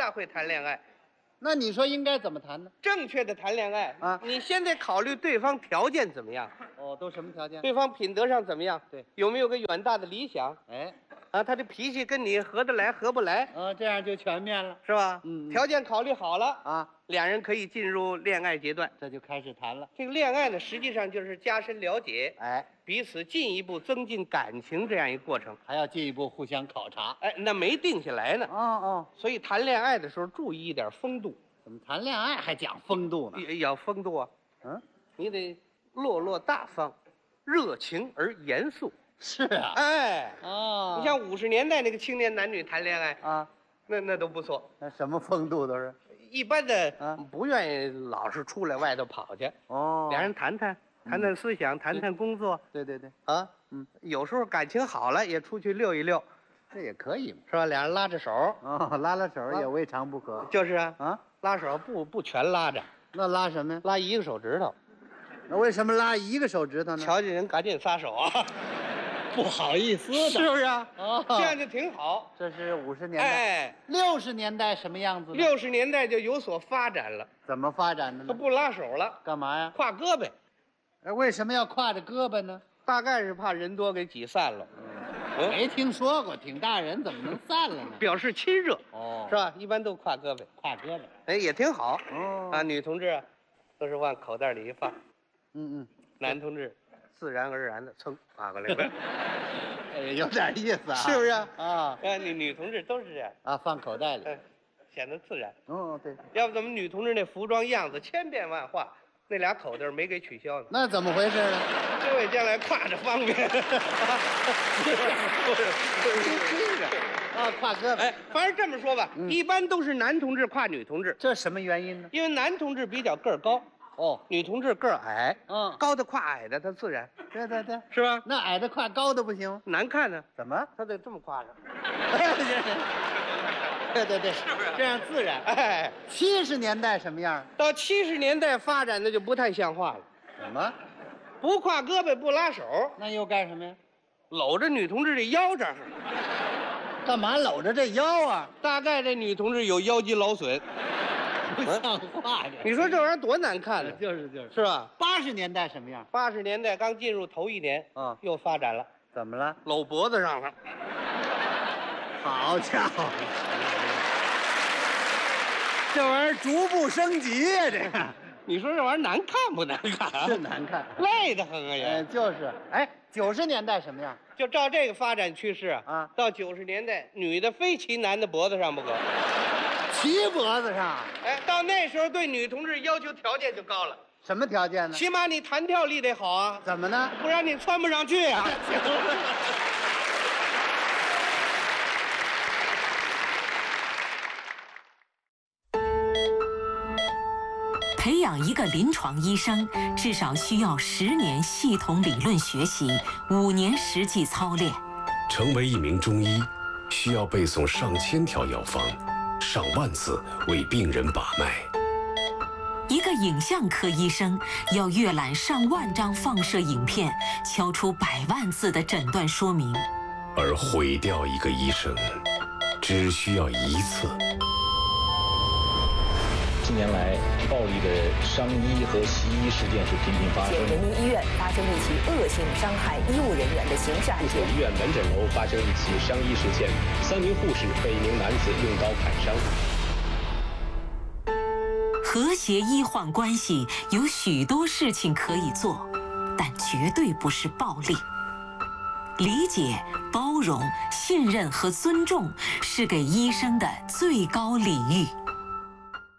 大会谈恋爱。 那你说应该怎么谈呢？ 正确的谈恋爱啊你先得考虑对方条件怎么样， 哦，都什么条件？ 对方品德上怎么样， 对， 有没有个远大的理想哎， 啊？他的脾气跟你合得来合不来， 这样就全面了是吧？ 嗯条件考虑好了， 啊， 两人可以进入恋爱阶段。 这就开始谈了。 这个恋爱呢，实际上就是加深了解， 哎， 彼此进一步增进感情这样一个过程。 还要进一步互相考察。 哎，那没定下来呢， 哦， 所以谈恋爱的时候注意一点风度， 怎么谈恋爱还讲风度呢？ 也要风度啊， 嗯， 你得落落大方，热情而严肃。 是啊。 哎， 哦， 你像50年代那个青年男女谈恋爱， 啊， 那都不错。 那什么风度都是。 一般的啊不愿意老是出来外头跑去， 哦， 俩人谈谈思想，谈谈工作对， 啊。有时候感情好了也出去溜一溜， 这也可以嘛。 是吧？俩人拉着手， 哦，拉拉手也未尝不可。 就是啊， 啊， 拉手不全拉着， 那拉什么呀？ 拉一个手指头。 那为什么拉一个手指头呢？ 瞧见人赶紧撒手啊， 不好意思的。 是不是啊？ 哦， 这样就挺好。 这是50年代。 哎 60年代什么样子呢 ，60年代就有所发展了， 怎么发展的呢？ 他不拉手了， 干嘛呀？ 挎胳膊， 为什么要挎着胳膊呢？ 大概是怕人多给挤散了， 没听说过，挺大人怎么能散了呢？ 表示亲热， 哦是吧？一般都挎胳膊， 挎胳膊。 哎，也挺好。 哦啊，女同志啊，都是往口袋里一放， 嗯， 男同志自然而然的噌挎过来了， 有点意思啊， 是不是啊？ 啊女同志都是这样， 啊，放口袋里。 显得自然。 哦，对， 要不咱们女同志那服装样子千变万化，那俩口袋没给取消呢。 那怎么回事呢？ 这位将来挎着方便。 啊，挎胳膊。 哎，反正这么说吧，一般都是男同志挎女同志， 这什么原因呢？ 因为男同志比较个儿高， 哦， 女同志个儿矮，高的挎矮的，他自然对， 是吧？ 那矮的挎高的不行？ 难看呢， 怎么？ 他得这么挎着。 对，是不是这样自然？ 哎 70年代什么样？ 到70年代发展的就不太像话了， 怎么？ 不挎胳膊不拉手， 那又干什么呀？ 搂着女同志这腰这儿， 干嘛搂着这腰啊？ 大概这女同志有腰肌劳损。 不像话这。 你说这玩意儿多难看呢？ 就是， 是吧 80年代什么样？ ？80年代刚进入头1年，又发展了， 怎么了？ 搂脖子上了。 好家伙，这玩意儿逐步升级呀，这个你说这玩意儿难看不难看啊？ 是难看， 累得很啊也。 就是。哎，90年代什么样？ 就照这个发展趋势啊， 到90年代，女的非骑男的脖子上不可。 骑脖子上？ 哎，到那时候对女同志要求条件就高了， 什么条件呢？ 起码你弹跳力得好啊， 怎么呢？ 不然你窜不上去啊。 培养一个临床医生，至少需要10年系统理论学习，5年实际操练。 成为一名中医，需要背诵上千条药方，上万次为病人把脉。 一个影像科医生要阅览上万张放射影片，敲出100万字的诊断说明。 而毁掉一个医生，只需要1次。 近年来，暴力的伤医和袭医事件是频频发生。 人民医院发生一起恶性伤害医务人员的刑事案件。 医院门诊楼发生一起伤医事件，3名护士被一名男子用刀砍伤。 和谐医患关系有许多事情可以做，但绝对不是暴力。理解、包容、信任和尊重是给医生的最高礼遇。